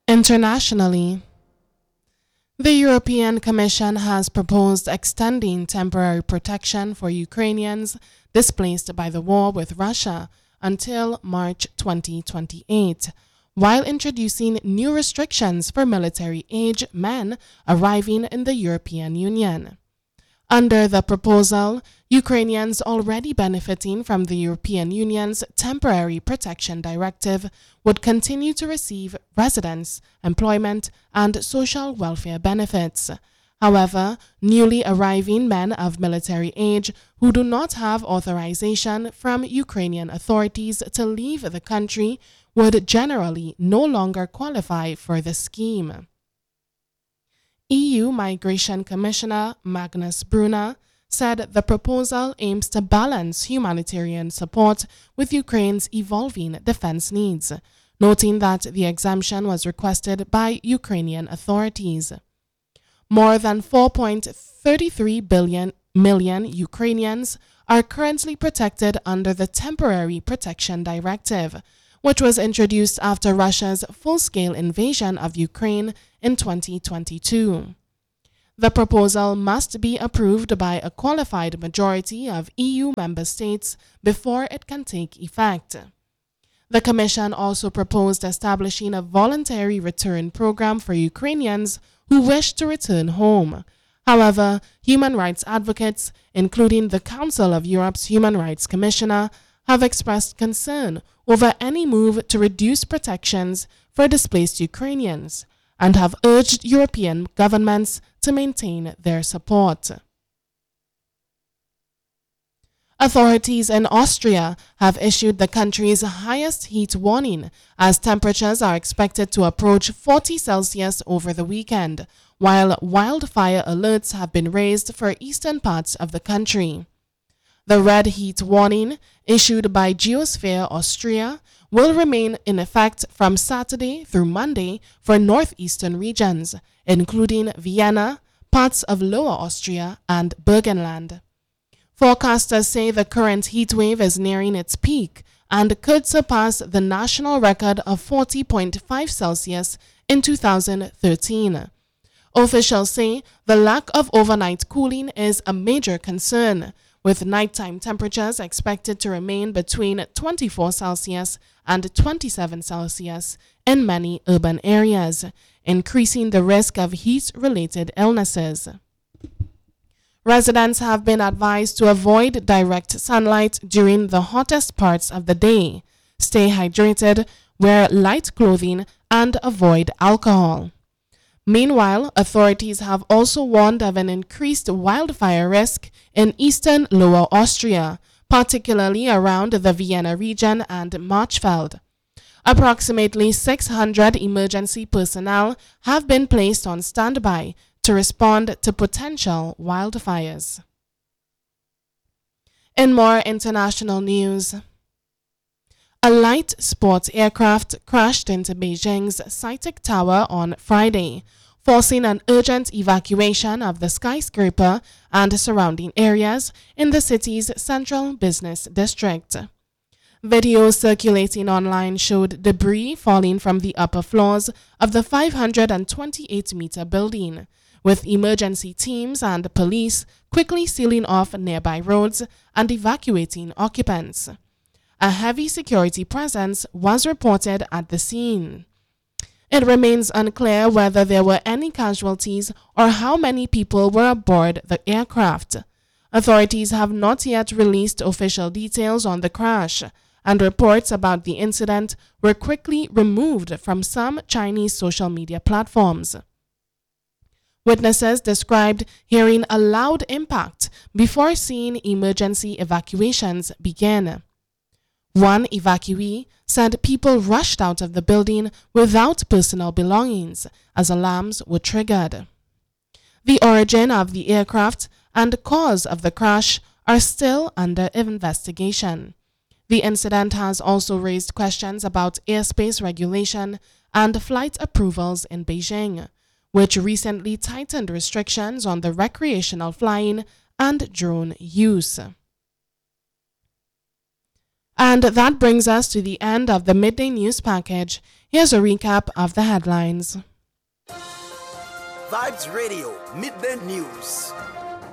Internationally, the European Commission has proposed extending temporary protection for Ukrainians displaced by the war with Russia until March 2028, while introducing new restrictions for military-age men arriving in the European Union. Under the proposal, Ukrainians already benefiting from the European Union's Temporary Protection Directive would continue to receive residence, employment, and social welfare benefits. However, newly arriving men of military age who do not have authorization from Ukrainian authorities to leave the country would generally no longer qualify for the scheme. EU Migration Commissioner Magnus Brunner said the proposal aims to balance humanitarian support with Ukraine's evolving defense needs, noting that the exemption was requested by Ukrainian authorities. More than 4.33 million Ukrainians are currently protected under the Temporary Protection Directive, which was introduced after Russia's full-scale invasion of Ukraine in 2022. The proposal must be approved by a qualified majority of EU member states before it can take effect. The Commission also proposed establishing a voluntary return program for Ukrainians who wish to return home. However, human rights advocates, including the Council of Europe's Human Rights Commissioner, have expressed concern over any move to reduce protections for displaced Ukrainians and have urged European governments to maintain their support. Authorities in Austria have issued the country's highest heat warning as temperatures are expected to approach 40 Celsius over the weekend, while wildfire alerts have been raised for eastern parts of the country. The red heat warning, issued by Geosphere Austria, will remain in effect from Saturday through Monday for northeastern regions, including Vienna, parts of Lower Austria, and Burgenland. Forecasters say the current heat wave is nearing its peak and could surpass the national record of 40.5 Celsius in 2013. Officials say the lack of overnight cooling is a major concern, with nighttime temperatures expected to remain between 24 Celsius and 27 Celsius in many urban areas, increasing the risk of heat-related illnesses. Residents have been advised to avoid direct sunlight during the hottest parts of the day, stay hydrated, wear light clothing, and avoid alcohol. Meanwhile, authorities have also warned of an increased wildfire risk in eastern Lower Austria, particularly around the Vienna region and Marchfeld. Approximately 600 emergency personnel have been placed on standby to respond to potential wildfires. In more international news, a light sports aircraft crashed into Beijing's Citic Tower on Friday, forcing an urgent evacuation of the skyscraper and surrounding areas in the city's central business district. Videos circulating online showed debris falling from the upper floors of the 528-meter building, with emergency teams and police quickly sealing off nearby roads and evacuating occupants. A heavy security presence was reported at the scene. It remains unclear whether there were any casualties or how many people were aboard the aircraft. Authorities have not yet released official details on the crash, and reports about the incident were quickly removed from some Chinese social media platforms. Witnesses described hearing a loud impact before seeing emergency evacuations begin. One evacuee said people rushed out of the building without personal belongings as alarms were triggered. The origin of the aircraft and cause of the crash are still under investigation. The incident has also raised questions about airspace regulation and flight approvals in Beijing, which recently tightened restrictions on the recreational flying and drone use. And that brings us to the end of the Midday News Package. Here's a recap of the headlines. Vibes Radio Midday News.